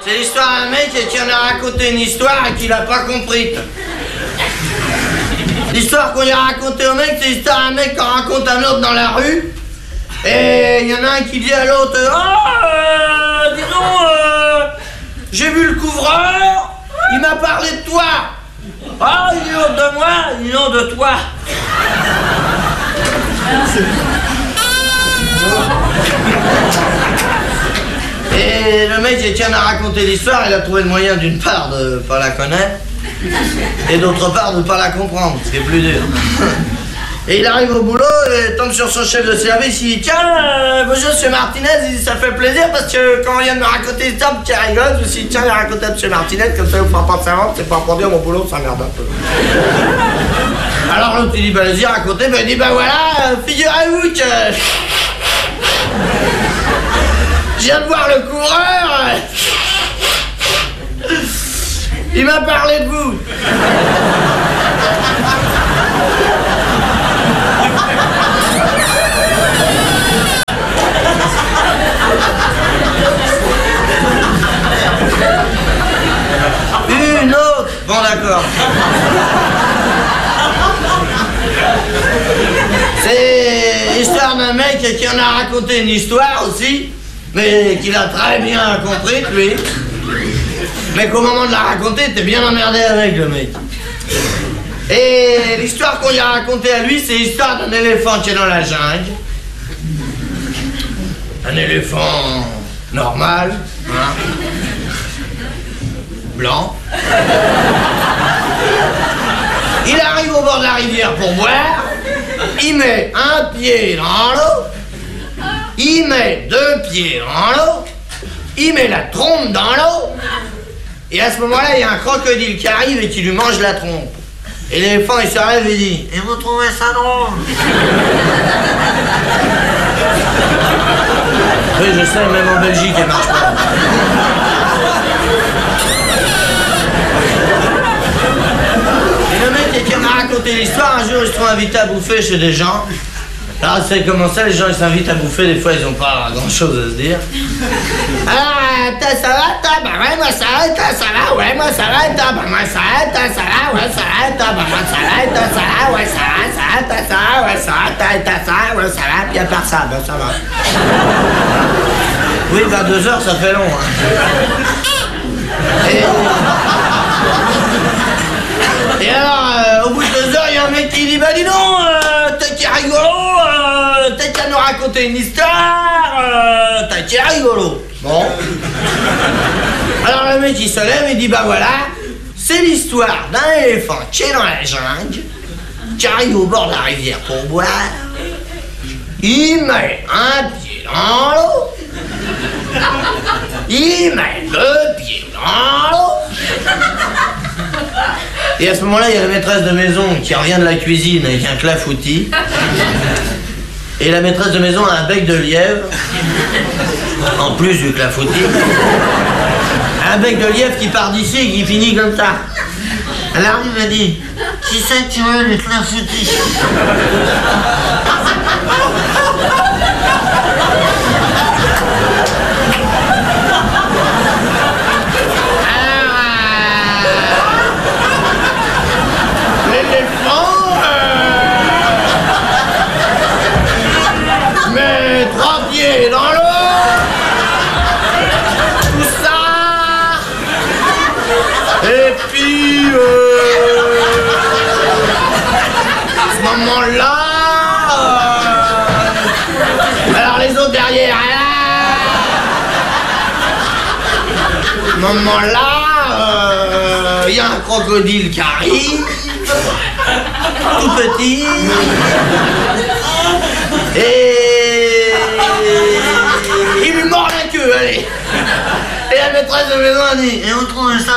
C'est l'histoire d'un mec qui en a raconté une histoire et qu'il a pas compris. L'histoire qu'on lui a racontée au mec, c'est l'histoire d'un mec qui en raconte un autre dans la rue. Et il y en a un qui dit à l'autre, dis donc, j'ai vu le couvreur, il m'a parlé de toi. Ah, il dit de moi, il dit non de toi. Et le mec qui en a raconté l'histoire, il a trouvé le moyen d'une part de pas la connaître et d'autre part de pas la comprendre, ce qui est plus dur. Et il arrive au boulot et tombe sur son chef de service, il dit tiens, bonjour monsieur Martinez, il dit ça fait plaisir parce que quand on vient de me raconter l'histoire, qui rigole, je me suis dit tiens, il a raconté à monsieur Martinez, comme ça vous fera pas de savoir, c'est pas pour dire mon boulot, ça merde un peu. Alors l'autre il dit bah vas-y racontez, bah il dit bah voilà, figurez-vous que je viens de voir le couvreur, il m'a parlé de vous. Une autre. Bon d'accord. C'est l'histoire d'un mec qui en a raconté une histoire aussi, mais qu'il a très bien compris lui. Mais qu'au moment de la raconter, t'es bien emmerdé avec le mec. Et l'histoire qu'on lui a racontée à lui, c'est l'histoire d'un éléphant qui est dans la jungle. Un éléphant normal, hein, blanc. Il arrive au bord de la rivière pour boire. Il met un pied dans l'eau. Il met deux pieds dans l'eau. Il met la trompe dans l'eau. Et à ce moment-là, il y a un crocodile qui arrive et qui lui mange la trompe. Et l'éléphant, il se relève et dit « Et vous trouvez ça drôle ?» Oui, je sais, même en Belgique, elle marche pas. Et le mec qui m'a raconté l'histoire, un jour, il se trouve invité à bouffer chez des gens. Alors, c'est comment ça, les gens, ils s'invitent à bouffer, des fois, ils n'ont pas grand-chose à se dire. Alors, ça va, toi? Bah ouais, moi ça va, toi, ça va, ouais, moi ça va, toi, bah moi ça va, toi, ça va, ouais, ça va, toi, bah moi ça va, toi, ça va, ouais, ça va, toi, ça va, ouais, ça va, toi, ça va, ouais, ça va, puis à part ça, bah ça va. Oui, bah 2 heures, ça fait long, hein. Et alors, au bout de 2 heures, il y a un mec qui dit, bah dis donc, t'es qui est rigolo, t'es qu'à nous raconter une histoire, t'es qui est rigolo. Bon. Alors le mec il se lève et dit bah voilà, c'est l'histoire d'un éléphant qui est dans la jungle, qui arrive au bord de la rivière pour boire, il met un pied dans l'eau, il met 2 pieds dans l'eau, et à ce moment-là il y a la maîtresse de maison qui revient de la cuisine avec un clafoutis, et la maîtresse de maison a un bec de lièvre, en plus du clafoutis. Un bec de lièvre qui part d'ici et qui finit comme ça. Alors il m'a dit, qui c'est qui veut le clafoutis? L'éléphant met 3 pieds dans l'eau. Et puis, à ce moment-là, alors les autres derrière, à ce moment-là, il y a un crocodile qui arrive, tout petit, et il lui mord la queue, allez. Et la maîtresse de maison a dit, et on trouve ça